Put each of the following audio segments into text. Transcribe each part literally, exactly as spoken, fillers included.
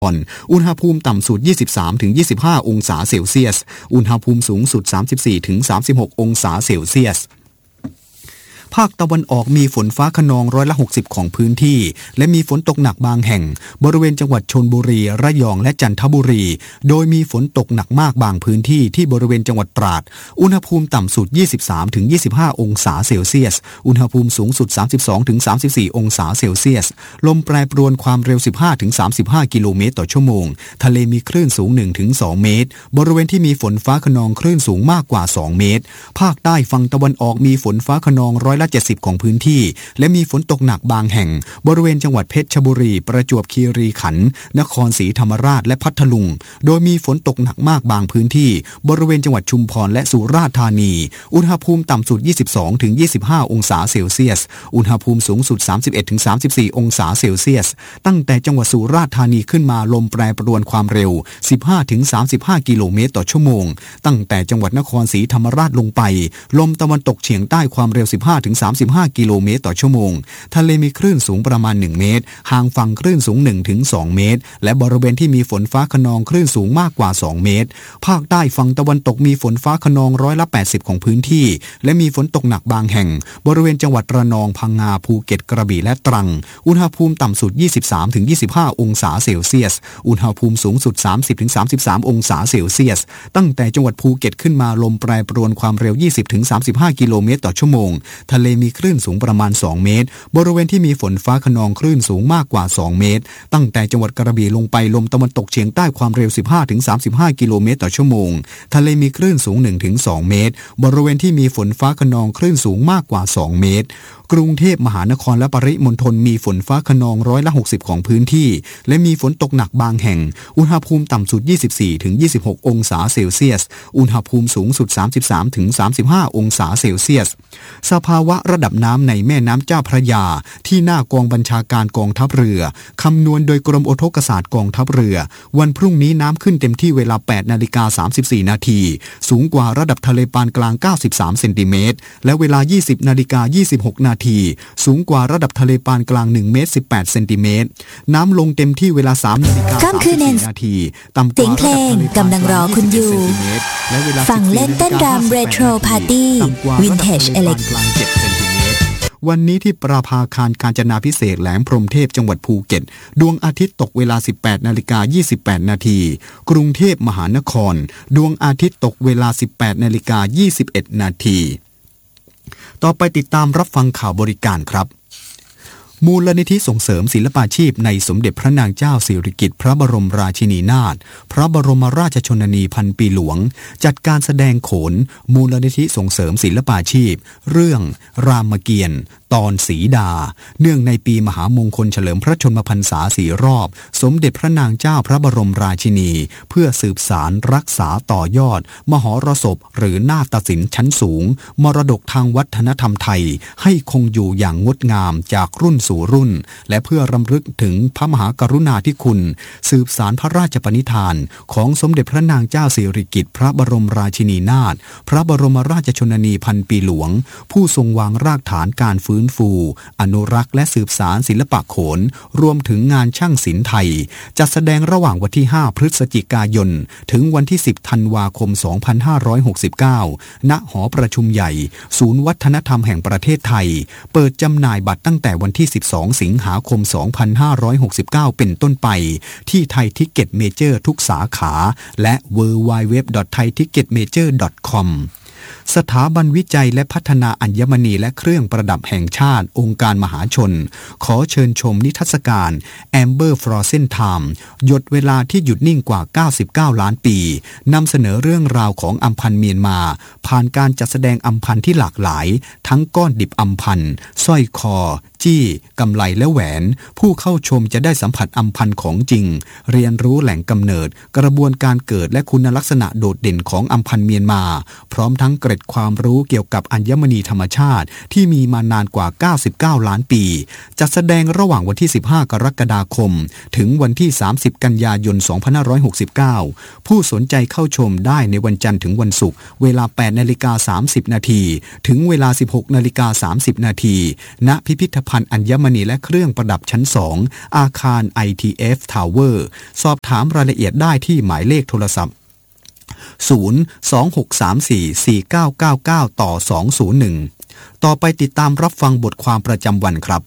อุณหภูมิต่ำสุด ยี่สิบสามถึงยี่สิบห้า องศาเซลเซียสอุณหภูมิสูงสุด สามสิบสี่ถึงสามสิบหก องศาเซลเซียสภาคตะวันออกมีฝนฟ้าคะนองร้อยละหกสิบของพื้นที่และมีฝนตกหนักบางแห่งบริเวณจังหวัดชลบุรีระยองและจันทบุรีโดยมีฝนตกหนักมากบางพื้นที่ที่บริเวณจังหวัดตราดอุณหภูมิต่ำสุด ยี่สิบสามถึงยี่สิบห้า องศาเซลเซียสอุณหภูมิสูงสุด สามสิบสองถึงสามสิบสี่ องศาเซลเซียสลมแปรปรวนความเร็ว สิบห้าถึงสามสิบห้า กิโลเมตรต่อชั่วโมงทะเลมีคลื่นสูง หนึ่งถึงสอง เมตรบริเวณที่มีฝนฟ้าคะนองคลื่นสูงมากกว่าสองเมตรภาคใต้ฝั่งตะวันออกมีฝนฟ้าคะนองร้อยละเจ็ดสิบของพื้นที่และมีฝนตกหนักบางแห่งบริเวณจังหวัดเพชรบุรีประจวบคีรีขันธ์นครศรีธรรมราชและพัทลุงโดยมีฝนตกหนักมากบางพื้นที่บริเวณจังหวัดชุมพรและสุราษฎร์ธานีอุณหภูมิต่ำสุด ยี่สิบสองถึงยี่สิบห้า องศาเซลเซียสอุณหภูมิสูงสุด สามสิบเอ็ดถึงสามสิบสี่ องศาเซลเซียสตั้งแต่จังหวัดสุราษฎร์ธานีขึ้นมาลมแปรปรวนความเร็ว สิบห้าถึงสามสิบห้า กิโลเมตรต่อชั่วโมงตั้งแต่จังหวัดนครศรีธรรมราชลงไปลมตะวันตกเฉียงใต้ความเร็ว สิบห้าถึงสามสิบห้า กิโลเมตรต่อชั่วโมงทะเลมีคลื่นสูงประมาณหนึ่งเมตรห่างฝั่งคลื่นสูง หนึ่งถึงสอง เมตรและบริเวณที่มีฝนฟ้าคะนองคลื่นสูงมากกว่าสองเมตรภาคใต้ฝั่งตะวันตกมีฝนฟ้าคะนองร้อยละแปดสิบของพื้นที่และมีฝนตกหนักบางแห่งบริเวณจังหวัดระนองพังงาภูเก็ตกระบี่และตรังอุณหภูมิต่ำสุด ยี่สิบสามถึงยี่สิบห้า องศาเซลเซียสอุณหภูมิสูงสุด สามสิบถึงสามสิบสาม องศาเซลเซียสตั้งแต่จังหวัดภูเก็ตขึ้นมาลมแปรปรวนความเร็ว ยี่สิบถึงสามสิบห้า กิโลเมตรต่อชั่วโมงทะเลมีคลื่นสูงประมาณสองเมตรบริเวณที่มีฝนฟ้าคะนองคลื่นสูงมากกว่าสองเมตรตั้งแต่จังหวัดกระบี่ลงไปลมตะวันตกเฉียงใต้ความเร็ว สิบห้าถึงสามสิบห้า กิโลเมตรต่อชั่วโมงทะเลมีคลื่นสูง หนึ่งถึงสอง เมตรบริเวณที่มีฝนฟ้าคะนองคลื่นสูงมากกว่าสองเมตรกรุงเทพมหานครและปริมณฑลมีฝนฟ้าคะนองร้อยละหกสิบของพื้นที่และมีฝนตกหนักบางแห่งอุณหภูมิต่ำสุด ยี่สิบสี่ถึงยี่สิบหก องศาเซลเซียสอุณหภูมิสูงสุด สามสิบสามถึงสามสิบห้า องศาเซลเซียสสภาวะระดับน้ำในแม่น้ำเจ้าพระยาที่หน้ากองบัญชาการกองทัพเรือคำนวณโดยกรมอุทกศาสตร์กองทัพเรือวันพรุ่งนี้น้ำขึ้นเต็มที่เวลา แปดนาฬิกาสามสิบสี่ นาทีสูงกว่าระดับทะเลปานกลางเก้าสิบสามเซนติเมตรและเวลา ยี่สิบนาฬิกายี่สิบหก นาทีสูงกว่าระดับทะเลปานกลางหนึ่งเมตรสิบแปดเซนติเมตรน้ำลงเต็มที่เวลา สามนาฬิกาสามสิบสี่ นาทีต่ำกว่าระดับทะเลปานกลางกำลังรอคุณอยู่ฟังเล่นเต้นรำเรโทรพาร์ตี้วินเทจเอเล็กวันนี้ที่ประภาคารกาญจนาภิเษกแหลมพรหมเทพจังหวัดภูเก็ตดวงอาทิตย์ตกเวลา สิบแปดนาฬิกายี่สิบแปด นาทีกรุงเทพมหานครดวงอาทิตย์ตกเวลา สิบแปดนาฬิกายี่สิบเอ็ด นาทีต่อไปติดตามรับฟังข่าวบริการครับมูลนิธิส่งเสริมศิลปาชีพในสมเด็จพระนางเจ้าสิริกิติ์พระบรมราชินีนาถพระบรมราชชนนีพันปีหลวงจัดการแสดงโขนมูลนิธิส่งเสริมศิลปาชีพเรื่องรามเกียรติ์ตอนสีดาเนื่องในปีมหามงคลเฉลิมพระชนมพรรษาสี่รอบสมเด็จพระนางเจ้าพระบรมราชินีเพื่อสืบสารรักษาต่อยอดมหรสพหรือนาฏศิลป์ชั้นสูงมรดกทางวัฒนธรรมไทยให้คงอยู่อย่างงดงามจากรุ่นสู่รุ่นและเพื่อรำลึกถึงพระมหากรุณาธิคุณสืบสารพระราชปณิธานของสมเด็จพระนางเจ้าสิริกิติ์พระบรมราชินีนาถพระบรมราชชนนีพันปีหลวงผู้ทรงวางรากฐานการฟื้นฟูอนุรักษ์และสืบสารศิลปะโขนรวมถึงงานช่างศิลป์ไทยจัดแสดงระหว่างวันที่ห้าพฤศจิกายนถึงวันที่สิบธันวาคมสองพันห้าร้อยหกสิบเก้าณหอประชุมใหญ่ศูนย์วัฒนธรรมแห่งประเทศไทยเปิดจำหน่ายบัตรตั้งแต่วันที่สิบสองสิงหาคมสองพันห้าร้อยหกสิบเก้าเป็นต้นไปที่ไทยทิกเก็ตเมเจอร์ทุกสาขาและ ดับเบิลยู ดับเบิลยู ดับเบิลยู ดอท ไทย ทิกเก็ต เมเจอร์ ดอท คอมสถาบันวิจัยและพัฒนาอัญมณีและเครื่องประดับแห่งชาติองค์การมหาชนขอเชิญชมนิทรรศการ Amber Frozen Time หยดเวลาที่หยุดนิ่งกว่าเก้าสิบเก้าล้านปีนำเสนอเรื่องราวของอัมพันธ์เมียนมาผ่านการจัดแสดงอัมพันธ์ที่หลากหลายทั้งก้อนดิบอัมพันธ์สร้อยคอจี้กำไลและแหวนผู้เข้าชมจะได้สัมผัสอัมพันธ์ของจริงเรียนรู้แหล่งกำเนิดกระบวนการเกิดและคุณลักษณะโดดเด่นของอัมพันธ์เมียนมาพร้อมทั้งเกร็ดความรู้เกี่ยวกับอัญมณีธรรมชาติที่มีมานานกว่าเก้าสิบเก้าล้านปีจัดแสดงระหว่างวันที่สิบห้ากรกฎาคมถึงวันที่สามสิบกันยายนสองพันห้าร้อยหกสิบเก้าผู้สนใจเข้าชมได้ในวันจันทร์ถึงวันศุกร์เวลา แปดนาฬิกาสามสิบ นาทีถึงเวลา สิบหกนาฬิกาสามสิบ นาทีณพิพิธภัณฑ์ภัณฑ์อัญมณีและเครื่องประดับชั้นสองอาคาร ไอ ที เอฟ Tower สอบถามรายละเอียดได้ที่หมายเลขโทรศัพท์ศูนย์ สอง หก สาม สี่ สี่ เก้า เก้า เก้า ต่อ สอง ศูนย์ หนึ่งต่อไปติดตามรับฟังบทความประจำวันครับ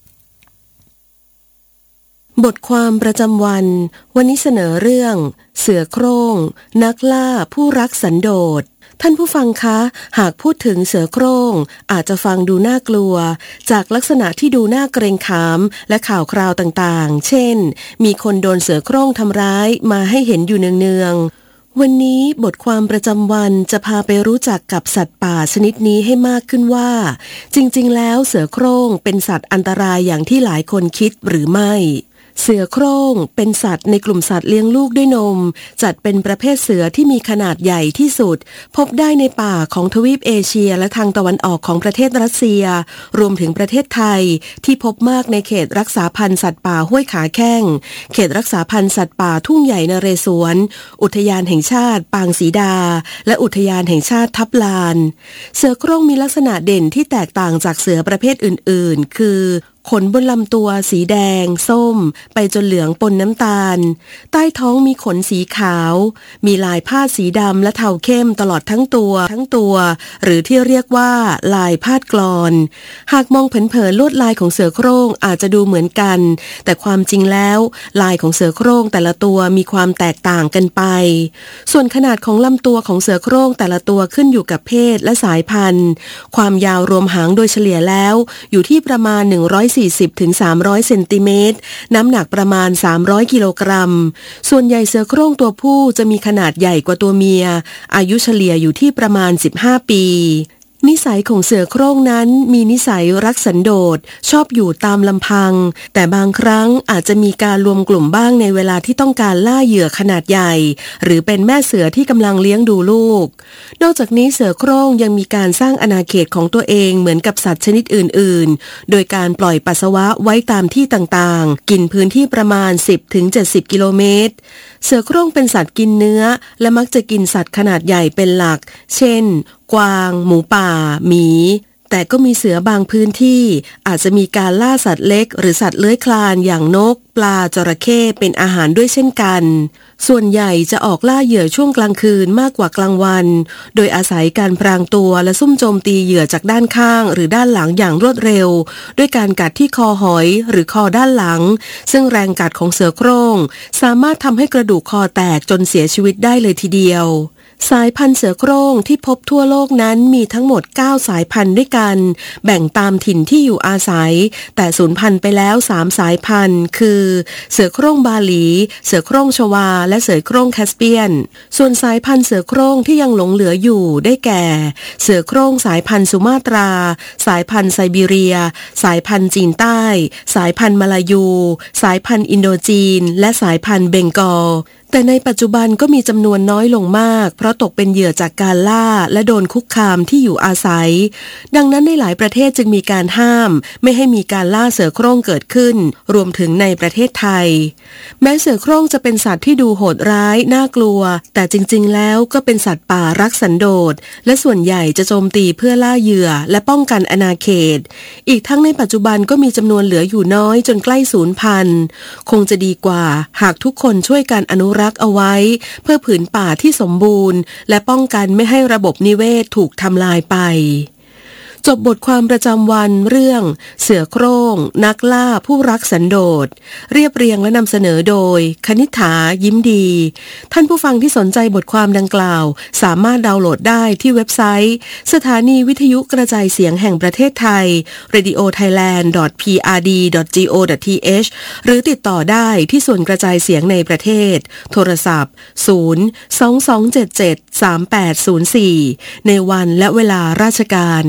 บทความประจำวันวันนี้เสนอเรื่องเสือโคร่งนักล่าผู้รักสันโดษท่านผู้ฟังคะหากพูดถึงเสือโคร่งอาจจะฟังดูน่ากลัวจากลักษณะที่ดูน่าเกรงขามและข่าวคราวต่างๆเช่นมีคนโดนเสือโคร่งทำร้ายมาให้เห็นอยู่เนืองๆวันนี้บทความประจำวันจะพาไปรู้จักกับสัตว์ป่าชนิดนี้ให้มากขึ้นว่าจริงๆแล้วเสือโคร่งเป็นสัตว์อันตรายอย่างที่หลายคนคิดหรือไม่เสือโคร่งเป็นสัตว์ในกลุ่มสัตว์เลี้ยงลูกด้วยนมจัดเป็นประเภทเสือที่มีขนาดใหญ่ที่สุดพบได้ในป่าของทวีปเอเชียและทางตะวันออกของประเทศรัสเซียรวมถึงประเทศไทยที่พบมากในเขตรักษาพันธุ์สัตว์ป่าห้วยขาแข้งเขตรักษาพันธุ์สัตว์ป่าทุ่งใหญ่นเรศวรอุทยานแห่งชาติปางศรีดาและอุทยานแห่งชาติทับลานเสือโคร่งมีลักษณะเด่นที่แตกต่างจากเสือประเภทอื่นๆคือขนบนลำตัวสีแดงส้มไปจนเหลืองปนน้ำตาลใต้ท้องมีขนสีขาวมีลายพาดสีดำและเทาเข้มตลอดทั้งตัวทั้งตัวหรือที่เรียกว่าลายพาดกลอนหากมองเผินๆลวดลายของเสือโคร่งอาจจะดูเหมือนกันแต่ความจริงแล้วลายของเสือโคร่งแต่ละตัวมีความแตกต่างกันไปส่วนขนาดของลำตัวของเสือโคร่งแต่ละตัวขึ้นอยู่กับเพศและสายพันธุ์ความยาวรวมหางโดยเฉลี่ยแล้วอยู่ที่ประมาณหนึ่งร้อยสี่สิบถึงสามร้อยเซนติเมตรน้ำหนักประมาณสามร้อยกิโลกรัมส่วนใหญ่เสือโคร่งตัวผู้จะมีขนาดใหญ่กว่าตัวเมียอายุเฉลี่ยอยู่ที่ประมาณสิบห้าปีนิสัยของเสือโคร่งนั้นมีนิสัยรักสันโดษชอบอยู่ตามลำพังแต่บางครั้งอาจจะมีการรวมกลุ่มบ้างในเวลาที่ต้องการล่าเหยื่อขนาดใหญ่หรือเป็นแม่เสือที่กำลังเลี้ยงดูลูกนอกจากนี้เสือโคร่งยังมีการสร้างอาณาเขตของตัวเองเหมือนกับสัตว์ชนิดอื่นๆโดยการปล่อยปัสสาวะไว้ตามที่ต่างๆกินพื้นที่ประมาณ สิบถึงเจ็ดสิบ กิโลเมตรเสือโคร่งเป็นสัตว์กินเนื้อและมักจะกินสัตว์ขนาดใหญ่เป็นหลักเช่นกวางหมูป่าหมีแต่ก็มีเสือบางพื้นที่อาจจะมีการล่าสัตว์เล็กหรือสัตว์เลื้อยคลานอย่างนกปลาจระเข้เป็นอาหารด้วยเช่นกันส่วนใหญ่จะออกล่าเหยื่อช่วงกลางคืนมากกว่ากลางวันโดยอาศัยการพรางตัวและซุ่มโจมตีเหยื่อจากด้านข้างหรือด้านหลังอย่างรวดเร็วด้วยการกัดที่คอหอยหรือคอด้านหลังซึ่งแรงกัดของเสือโคร่งสามารถทำให้กระดูกคอแตกจนเสียชีวิตได้เลยทีเดียวสายพันธุ์เสือโคร่งที่พบทั่วโลกนั้นมีทั้งหมดเก้าสายพันธุ์ด้วยกันแบ่งตามถิ่นที่อยู่อาศัยแต่สูญพันธุ์ไปแล้วสามสายพันธุ์คือเสือโคร่งบาหลีเสือโคร่งชวาและเสือโคร่งแคสเปียนส่วนสายพันธุ์เสือโคร่งที่ยังหลงเหลืออยู่ได้แก่เสือโคร่งสายพันธุ์สุมาตราสายพันธุ์ไซบีเรียสายพันธุ์จีนใต้สายพันธุ์มาลายูสายพันธุ์อินโดจีนและสายพันธุ์เบงกอลแต่ในปัจจุบันก็มีจำนวนน้อยลงมากเพราะตกเป็นเหยื่อจากการล่าและโดนคุกคามที่อยู่อาศัยดังนั้นในหลายประเทศจึงมีการห้ามไม่ให้มีการล่าเสือโคร่งเกิดขึ้นรวมถึงในประเทศไทยแม้เสือโคร่งจะเป็นสัตว์ที่ดูโหดร้ายน่ากลัวแต่จริงๆแล้วก็เป็นสัตว์ป่ารักสันโดษและส่วนใหญ่จะโจมตีเพื่อล่าเหยื่อและป้องกันอาณาเขตอีกทั้งในปัจจุบันก็มีจำนวนเหลืออยู่น้อยจนใกล้สูญพันธุ์คงจะดีกว่าหากทุกคนช่วยกันอนุรักษ์รักเอาไว้เพื่อผืนป่าที่สมบูรณ์และป้องกันไม่ให้ระบบนิเวศถูกทำลายไปจบบทความประจำวันเรื่องเสือโคร่งนักล่าผู้รักสันโดษเรียบเรียงและนำเสนอโดยคณิษฐายิ้มดีท่านผู้ฟังที่สนใจบทความดังกล่าวสามารถดาวน์โหลดได้ที่เว็บไซต์สถานีวิทยุกระจายเสียงแห่งประเทศไทย เรดิโอไทยแลนด์ ดอท พี อาร์ ดี ดอท จี โอ ดอท ที เอช หรือติดต่อได้ที่ส่วนกระจายเสียงในประเทศโทรศัพท์ศูนย์ สอง สอง เจ็ด เจ็ด สาม แปด ศูนย์ สี่ในวันและเวลาราชการ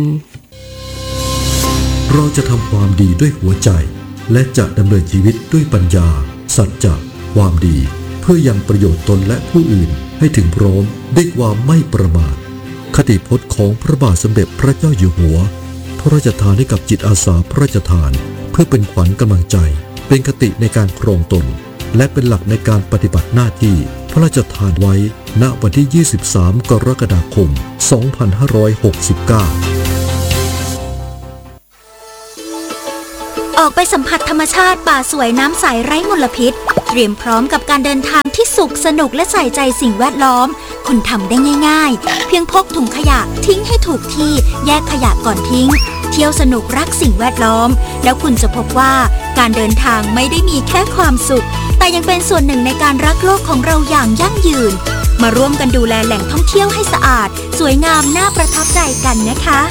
เราจะทำความดีด้วยหัวใจและจะดำเนินชีวิตด้วยปัญญาสัจจะความดีเพื่อยังประโยชน์ตนและผู้อื่นให้ถึงพร้อมด้วยความไม่ประมาทคติพจน์ของพระบาทสมเด็จพระเจ้าอยู่หัวพระราชทานให้กับจิตอาสาพระราชทานเพื่อเป็นขวัญกำลังใจเป็นคติในการครองตนและเป็นหลักในการปฏิบัติหน้าที่พระราชทานไว้ณวันที่ยี่สิบสามกรกฎาคมสองพันห้าร้อยหกสิบเก้าออกไปสัมผัสธรรมชาติป่าสวยน้ำใสไร้มลพิษเตรียมพร้อมกับการเดินทางที่สุขสนุกและใส่ใจสิ่งแวดล้อมคุณทำได้ง่ายๆเพียงพกถุงขยะทิ้งให้ถูกที่แยกขยะก่อนทิ้งเที่ยวสนุกรักสิ่งแวดล้อมแล้วคุณจะพบว่าการเดินทางไม่ได้มีแค่ความสุขแต่ยังเป็นส่วนหนึ่งในการรักโลกของเราอย่างยั่งยืนมาร่วมกันดูแลแหล่งท่องเที่ยวให้สะอาดสวยงามน่าประทับใจกันนะคะ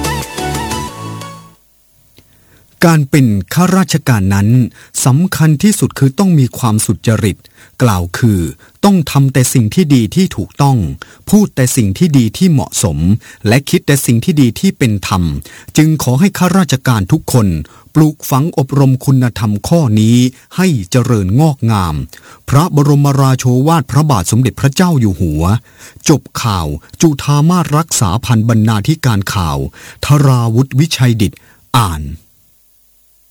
การเป็นข้าราชการนั้นสำคัญที่สุดคือต้องมีความสุจริตกล่าวคือต้องทำแต่สิ่งที่ดีที่ถูกต้องพูดแต่สิ่งที่ดีที่เหมาะสมและคิดแต่สิ่งที่ดีที่เป็นธรรมจึงขอให้ข้าราชการทุกคนปลูกฝังอบรมคุณธรรมข้อนี้ให้เจริญงอกงามพระบรมราโชวาทพระบาทสมเด็จพระเจ้าอยู่หัวจบข่าวจุฑามาสรักษาพันธ์บรรณาธิการข่าวธราวุฒิวิชัยดิษฐ์อ่าน